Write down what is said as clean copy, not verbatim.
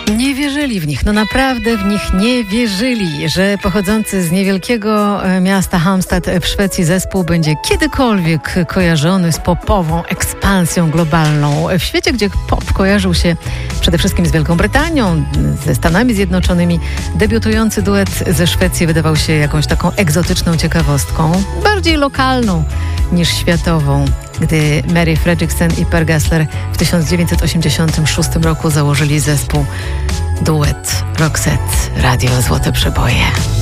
Nie wierzyli w nich, no naprawdę w nich nie wierzyli, że pochodzący z niewielkiego miasta Halmstad w Szwecji zespół będzie kiedykolwiek kojarzony z popową ekspansją globalną. W świecie, gdzie pop kojarzył się przede wszystkim z Wielką Brytanią, ze Stanami Zjednoczonymi, debiutujący duet ze Szwecji wydawał się jakąś taką egzotyczną ciekawostką, bardziej lokalną niż światową. Gdy Mary Fredriksson i Per Gessle w 1986 roku założyli zespół Duet Roxette, Radio Złote Przeboje.